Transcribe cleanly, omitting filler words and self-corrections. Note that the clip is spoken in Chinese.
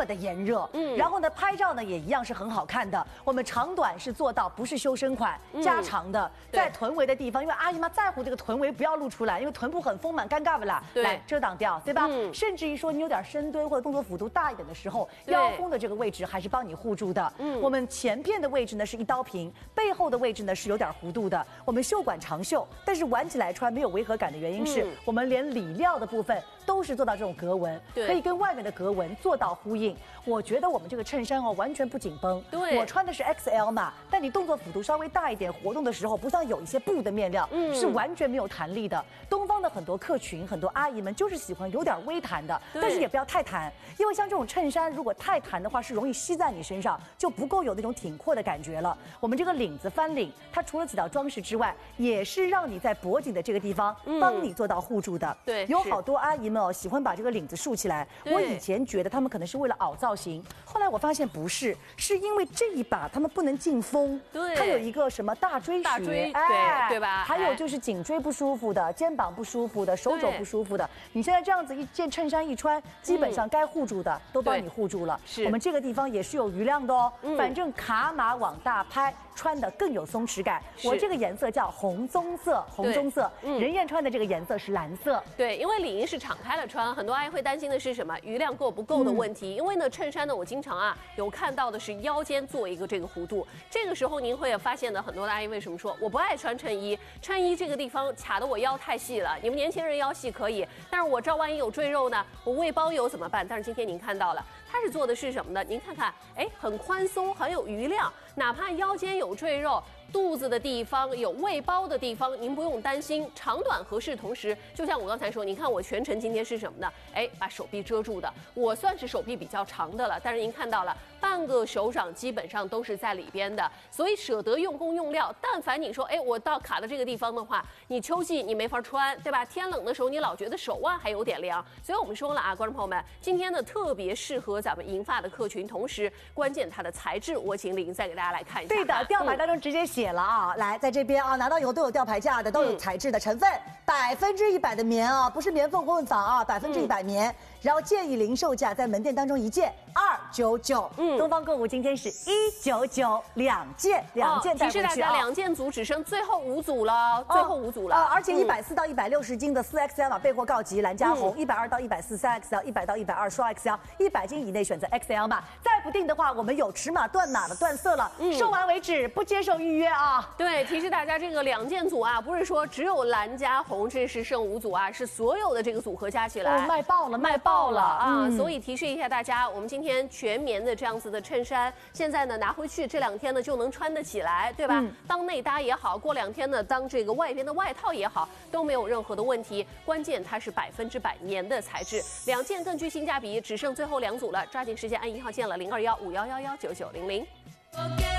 的炎热。然后呢，拍照呢也一样是很好看的。我们长短是做到不是修身款，加长的，在臀围的地方，因为阿姨妈在乎这个臀围不要露出来，因为臀部很丰满，尴尬不啦？来遮挡掉，对吧？甚至于说你有点深蹲或者动作幅度大一点的时候，腰封的这个位置还是帮你护住的。我们前片的位置呢是一刀平，背后的位置呢是有点弧度的。我们袖管长袖，但是挽起来穿没有违和感的原因是我们连里料的部分都是做到这种格纹，可以跟外面的格纹做到呼应。我觉得我们这个衬衫哦完全不紧绷，我穿的是 XL 嘛，但你动作幅度稍微大一点，活动的时候不像有一些布的面料，是完全没有弹力的。东方的很多客群，很多阿姨们就是喜欢有点微弹的，但是也不要太弹，因为像这种衬衫如果太弹的话，是容易吸在你身上，就不够有那种挺阔的感觉了。我们这个领子翻领，它除了起到装饰之外，也是让你在脖颈的这个地方帮你做到护住的。对，有好多阿姨们哦喜欢把这个领子竖起来，我以前觉得他们可能是为了凹造型，后来我发现不是，是因为这一把他们不能进风，它有一个什么大椎穴，对吧？还有就是颈椎不舒服的、肩膀不舒服的、手肘不舒服的，你现在这样子一件衬衫一穿，基本上该护住的都帮你护住了。我们这个地方也是有余量的哦，反正卡码往大拍，穿的更有松弛感。我这个颜色叫红棕色，红棕色。任燕穿的这个颜色是蓝色。对，因为里衣是敞开了穿，很多阿姨会担心的是什么？余量够不够的问题。因为呢，衬衫呢，我经常有看到的是腰间做一个这个弧度。这个时候您会发现呢，很多的阿姨为什么说我不爱穿衬衣？衬衣这个地方卡得我腰太细了。你们年轻人腰细可以，但是我这万一有赘肉呢？我胃包有怎么办？但是今天您看到了，它是做的是什么呢？您看看，很宽松，很有余量，哪怕腰间有赘肉。肚子的地方有胃包的地方，您不用担心，长短合适。同时，就像我刚才说，你看我全程今天是什么呢？把手臂遮住的，我算是手臂比较长的了。但是您看到了，半个手掌基本上都是在里边的，所以舍得用工用料。但凡你说，我到卡的这个地方的话，你秋季你没法穿，对吧？天冷的时候，你老觉得手腕还有点凉。所以我们说了观众朋友们，今天呢特别适合咱们银发的客群，同时关键它的材质，我请李莹再给大家来看一下。对的，吊牌当中直接写了来在这边拿到以后都有吊牌价的，都有材质的成分，100%的棉不是棉缝混纺100%棉。然后建议零售价在门店当中一件299，东方购物今天是199，两件带回去。提示大家2件组只剩最后5组了，最后5组了。而且140到160斤的4XL 备货告急，蓝加红；120到140 3XL，100到120双 XL，100斤以内选择 XL 码。再不定的话，我们有尺码断码的断色了，售完为止，不接受预约对，提示大家这个2件组不是说只有蓝加红，这是剩5组是所有的这个组合加起来卖爆了，卖爆了所以提示一下大家，我们今天全棉的这样子的衬衫，现在呢拿回去这2天呢就能穿得起来，对吧？当内搭也好，过2天呢当这个外边的外套也好，都没有任何的问题。关键它是100%棉的材质，2件更具性价比，只剩最后2组了，抓紧时间按1号键了，021511199900。